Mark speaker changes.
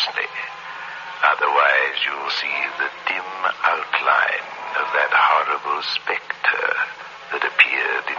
Speaker 1: closely. Otherwise, you'll see the dim outline of that horrible spectre that appeared